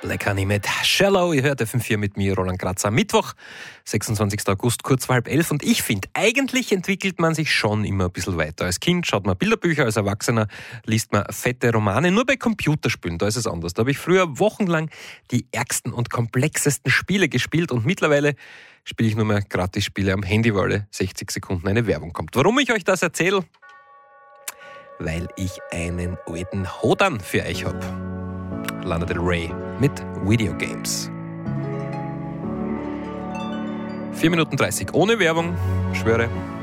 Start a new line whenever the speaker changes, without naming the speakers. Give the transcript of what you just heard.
Black Honey mit Shallow. Ihr hört FM4 mit mir, Roland Kratzer. Mittwoch, 26. August, kurz vor 10:30. Und ich finde, eigentlich entwickelt man sich schon immer ein bisschen weiter. Als Kind schaut man Bilderbücher, als Erwachsener liest man fette Romane. Nur bei Computerspielen, da ist es anders. Da habe ich früher wochenlang die ärgsten und komplexesten Spiele gespielt und mittlerweile spiele ich nur mehr Gratis-Spiele am Handy, weil alle 60 Sekunden eine Werbung kommt. Warum ich euch das erzähle? Weil ich einen alten Hodan für euch habe. Lana Del Rey mit Videogames. 4 Minuten 30 ohne Werbung, schwöre.